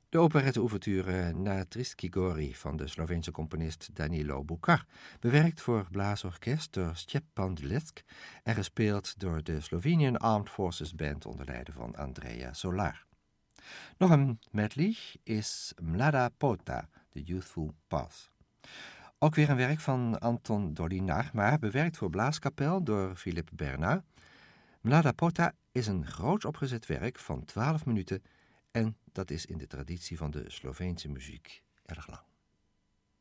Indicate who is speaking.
Speaker 1: De operette-ouverture Na Tristki Gori van de Sloveense componist Danilo Bucar, bewerkt voor blaasorkest door Stjepan Dletsk en gespeeld door de Slovenian Armed Forces Band onder leiding van Andrea Solar. Nog een medley is Mlada Pota, The Youthful Path. Ook weer een werk van Anton Dolinar, maar bewerkt voor blaaskapel door Philippe Bernard. Mlada Pota is een groots opgezet werk van 12 minuten en dat is in de traditie van de Sloveense muziek erg lang.